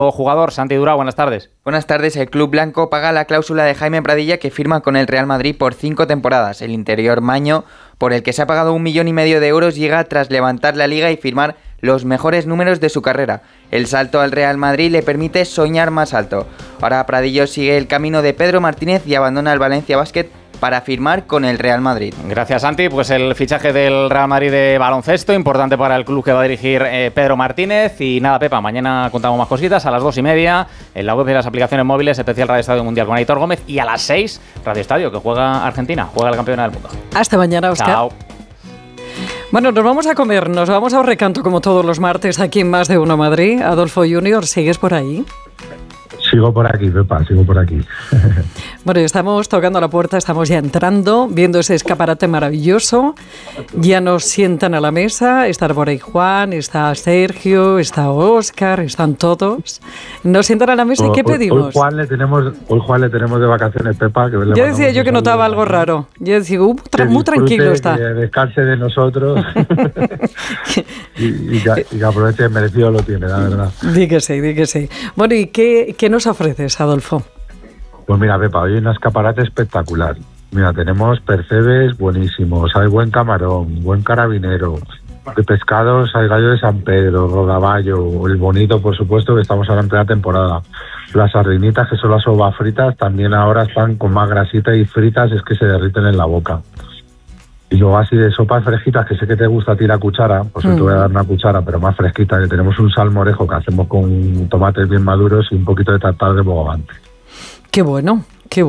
Jugador, Santi Durao, buenas tardes. Buenas tardes. El club blanco paga la cláusula de Jaime Pradilla, que firma con el Real Madrid por 5 temporadas. El interior maño, por el que se ha pagado 1,5 millones de euros, llega tras levantar la liga y firmar los mejores números de su carrera. El salto al Real Madrid le permite soñar más alto. Ahora Pradillo sigue el camino de Pedro Martínez y abandona el Valencia Basket para firmar con el Real Madrid. Gracias, Santi. Pues el fichaje del Real Madrid de baloncesto, importante para el club que va a dirigir Pedro Martínez. Y nada, Pepa, mañana contamos más cositas a las 2:30 en la web de las aplicaciones móviles, especial Radio Estadio Mundial con Aitor Gómez, y a las 6 Radio Estadio, que juega Argentina, juega el campeón del mundo. Hasta mañana, Óscar. Chao. Bueno, nos vamos a comer, nos vamos a Recanto como todos los martes aquí en Más de Uno Madrid. Adolfo Junior, ¿sigues por ahí? Sigo por aquí, Pepa, sigo por aquí. Bueno, estamos tocando la puerta, estamos ya entrando, viendo ese escaparate maravilloso. Ya nos sientan a la mesa, está por ahí Juan, está Sergio, está Óscar, están todos. Nos sientan a la mesa y ¿qué pedimos? Hoy Juan le tenemos de vacaciones, Pepa. Ya decía yo que notaba algo raro. Yo decía, muy tranquilo está. Que descanse de nosotros y que aproveche, merecido lo tiene, la verdad. Di que sí. Bueno, ¿y qué nos ofreces, Adolfo? Pues mira, Pepa, hoy hay un escaparate espectacular. Mira, tenemos percebes buenísimos, hay buen camarón, buen carabinero. De pescados hay gallo de San Pedro, rodaballo, el bonito, por supuesto, que estamos ahora en plena temporada. Las sardinitas, que son las uvas fritas, también ahora están con más grasita y fritas, es que se derriten en la boca. Y luego así de sopas fresquitas, que sé que te gusta a ti la cuchara, pues te voy a dar una cuchara, pero más fresquita, que tenemos un salmorejo que hacemos con tomates bien maduros y un poquito de tartar de bogavante. Qué bueno.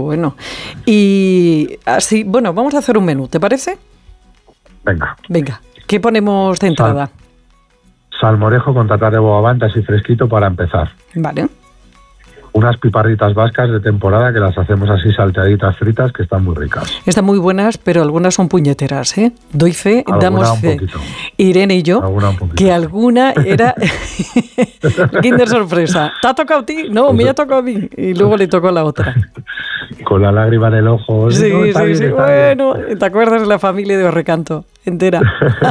Y así, bueno, vamos a hacer un menú, ¿te parece? Venga. ¿Qué ponemos de entrada? Salmorejo con tartar de bogavante, así fresquito para empezar. Vale. Unas piparritas vascas de temporada que las hacemos así salteaditas fritas, que están muy ricas. Están muy buenas, pero algunas son puñeteras, ¿eh? Doy fe, damos fe. Poquito. Irene y yo, que alguna era Kinder sorpresa. ¿Te ha tocado a ti? No, me ha tocado a mí. Y luego le tocó a la otra. Con la lágrima en el ojo. Sí. Bueno, ¿te acuerdas de la familia de Recanto entera?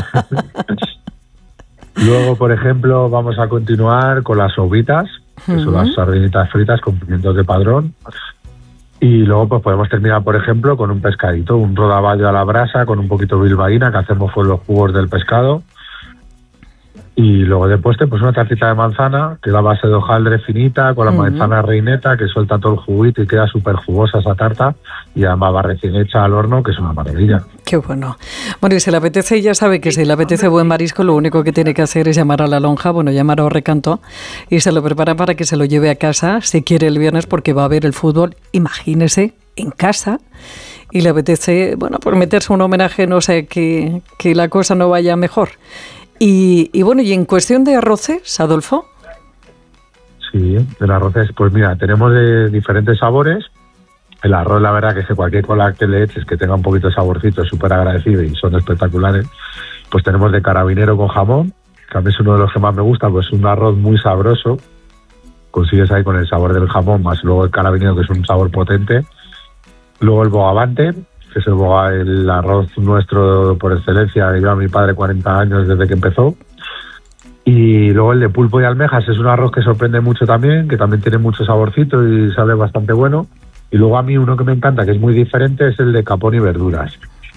Luego, por ejemplo, vamos a continuar con las ovitas, que son las sardinitas fritas con pimientos de padrón. Y luego pues podemos terminar, por ejemplo, con un pescadito, un rodaballo a la brasa con un poquito de bilbaína que hacemos con los jugos del pescado. Y luego de postre, pues una tartita de manzana, que es la base de hojaldre finita, con la manzana reineta, que suelta todo el juguito y queda súper jugosa esa tarta. Y además va recién hecha al horno, que es una maravilla. Qué bueno. Bueno, y si le apetece, ya sabe que si le apetece buen marisco, lo único que tiene que hacer es llamar a la lonja, llamar a Recanto, y se lo prepara para que se lo lleve a casa, si quiere el viernes, porque va a ver el fútbol, imagínese, en casa. Y le apetece, pues meterse un homenaje, no sé, que la cosa no vaya mejor. Y bueno, y en cuestión de arroces, Adolfo. Sí, de arroces, pues mira, tenemos de diferentes sabores. El arroz, la verdad, que cualquier cola que le eches que tenga un poquito de saborcito es súper agradecido y son espectaculares. Pues tenemos de carabinero con jamón, que a mí es uno de los que más me gusta, pues un arroz muy sabroso. Consigues ahí con el sabor del jamón, más luego el carabinero, que es un sabor potente. Luego el bogavante, que es el arroz nuestro por excelencia, que lleva mi padre 40 años desde que empezó. Y luego el de pulpo y almejas es un arroz que sorprende mucho también, que también tiene mucho saborcito y sabe bastante bueno. Y luego a mí uno que me encanta, que es muy diferente, es el de capón y verduras.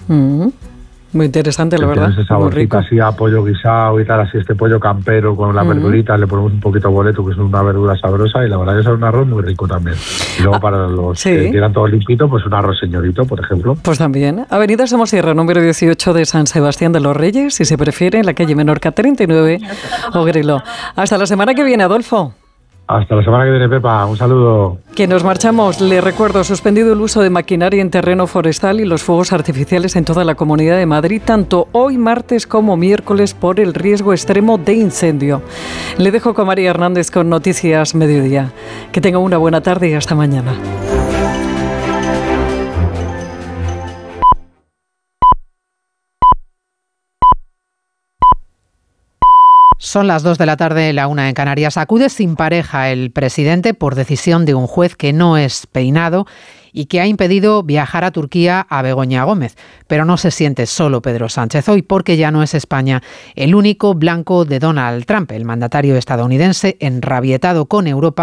Muy interesante, la verdad. Tiene ese saborcito así a pollo guisado y tal, así este pollo campero con la verdurita, le ponemos un poquito de boleto, que es una verdura sabrosa, y la verdad que es un arroz muy rico también. Y luego para los que quieran todo limpito, pues un arroz señorito, por ejemplo. Pues también. Avenida Somosierra, número 18 de San Sebastián de los Reyes, si se prefiere, en la calle Menorca 39, Ogrelo. Hasta la semana que viene, Adolfo. Hasta la semana que viene, Pepa. Un saludo. Que nos marchamos. Le recuerdo, suspendido el uso de maquinaria en terreno forestal y los fuegos artificiales en toda la Comunidad de Madrid, tanto hoy martes como miércoles, por el riesgo extremo de incendio. Le dejo con María Hernández con Noticias Mediodía. Que tenga una buena tarde y hasta mañana. Son las 2 de la tarde, la 1 en Canarias. Acude sin pareja el presidente por decisión de un juez que no es peinado y que ha impedido viajar a Turquía a Begoña Gómez. Pero no se siente solo Pedro Sánchez hoy, porque ya no es España el único blanco de Donald Trump. El mandatario estadounidense, enrabietado con Europa,